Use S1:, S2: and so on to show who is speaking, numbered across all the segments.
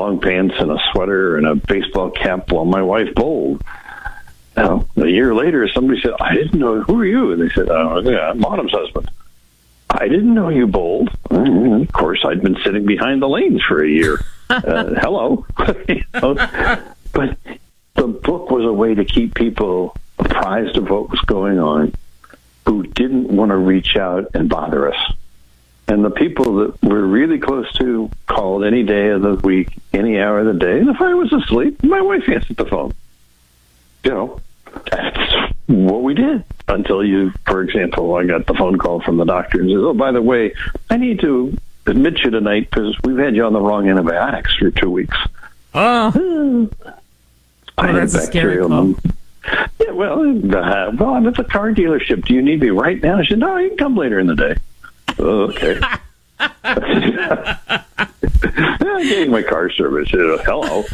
S1: long pants and a sweater and a baseball cap while my wife bowled. Now, a year later, somebody said, I didn't know, who are you? And they said, oh, yeah, I'm Autumn's husband. I didn't know you bowled. Of course, I'd been sitting behind the lanes for a year. Hello. But the book was a way to keep people apprised of what was going on who didn't want to reach out and bother us. And the people that we're really close to called any day of the week, any hour of the day. And if I was asleep, my wife answered the phone. You know, that's what we did until for example, I got the phone call from the doctor and says, oh, by the way, I need to admit you tonight because we've had you on the wrong antibiotics for 2 weeks.
S2: Oh.
S1: I had
S2: that's a scary call.
S1: Yeah, well, I'm at the car dealership. Do you need me right now? I said, no, you can come later in the day. Oh, okay. I'm getting my car service. Hello.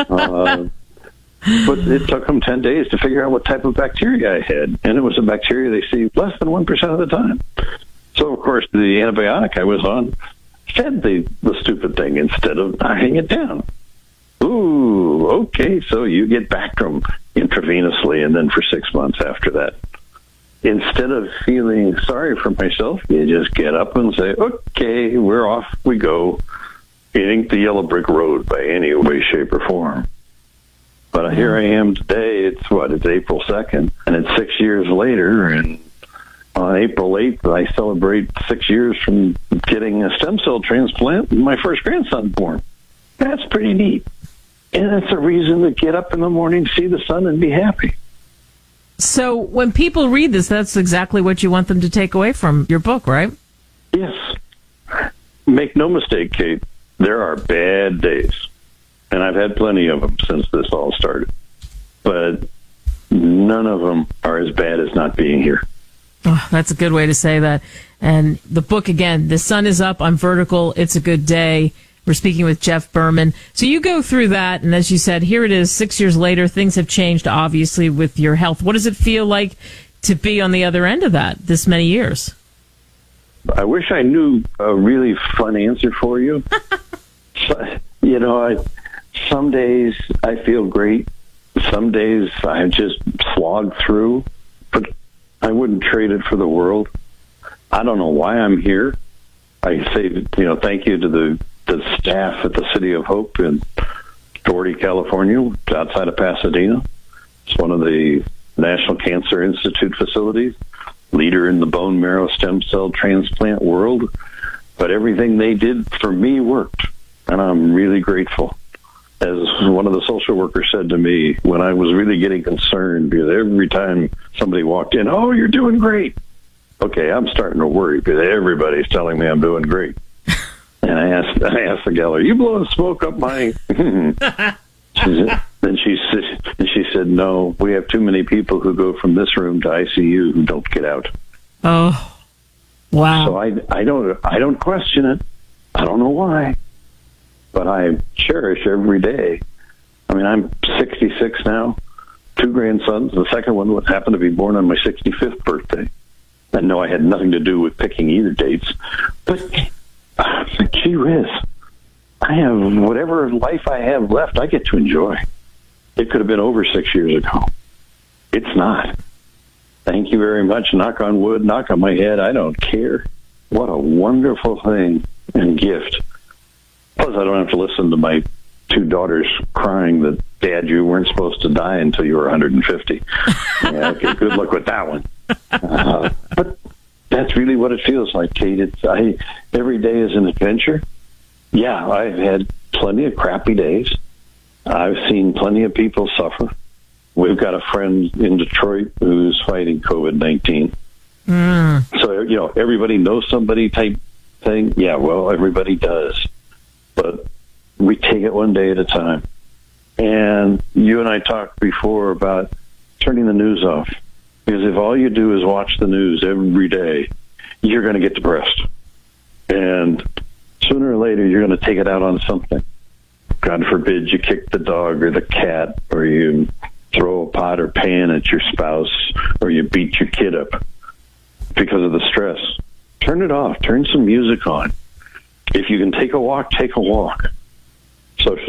S1: But it took them 10 days to figure out what type of bacteria I had. And it was a bacteria they see less than 1% of the time. So, of course, the antibiotic I was on fed the stupid thing instead of knocking it down. Ooh, okay, so you get Bactrim intravenously and then for 6 months after that. Instead of feeling sorry for myself, you just get up and say, okay, we're off we go. It ain't the yellow brick road by any way, shape, or form. But here I am today. It's April 2nd, and it's 6 years later, and on April 8th, I celebrate 6 years from getting a stem cell transplant and my first grandson born. That's pretty neat. And that's a reason to get up in the morning, see the sun, and be happy.
S2: So when people read this, that's exactly what you want them to take away from your book, right?
S1: Yes. Make no mistake, Kate, there are bad days. And I've had plenty of them since this all started. But none of them are as bad as not being here.
S2: Oh, that's a good way to say that. And the book, again, The Sun is Up, I'm Vertical, It's a Good Day. We're speaking with Jeff Berman. So you go through that, and as you said, here it is, 6 years later. Things have changed, obviously, with your health. What does it feel like to be on the other end of that this many years?
S1: I wish I knew a really fun answer for you. Some days I feel great. Some days I just slog through, but I wouldn't trade it for the world. I don't know why I'm here. I say, thank you to the staff at the City of Hope in Doherty, California, outside of Pasadena. It's one of the National Cancer Institute facilities, leader in the bone marrow stem cell transplant world. But everything they did for me worked, and I'm really grateful. As one of the social workers said to me when I was really getting concerned, because every time somebody walked in, oh, you're doing great. Okay, I'm starting to worry because everybody's telling me I'm doing great. And I asked the gal, are you blowing smoke up my... Then she said, no, we have too many people who go from this room to ICU who don't get out.
S2: Oh, wow.
S1: So I don't question it. I don't know why. But I cherish every day. I mean, I'm 66 now, 2 grandsons. The second one would happen to be born on my 65th birthday. And no, I had nothing to do with picking either dates. But, gee whiz, I have whatever life I have left, I get to enjoy. It could have been over 6 years ago. It's not. Thank you very much. Knock on wood, knock on my head. I don't care. What a wonderful thing and gift. Plus, I don't have to listen to my 2 daughters crying that, Dad, you weren't supposed to die until you were 150. Yeah, okay, good luck with that one. But that's really what it feels like, Kate. Every day is an adventure. Yeah, I've had plenty of crappy days. I've seen plenty of people suffer. We've got a friend in Detroit who's fighting COVID-19. So, everybody knows somebody type thing. Yeah, well, everybody does. But we take it one day at a time. And you and I talked before about turning the news off. Because if all you do is watch the news every day, you're going to get depressed. And sooner or later, you're going to take it out on something. God forbid you kick the dog or the cat, or you throw a pot or pan at your spouse, or you beat your kid up because of the stress. Turn it off. Turn some music on. If you can take a walk, take a walk. Social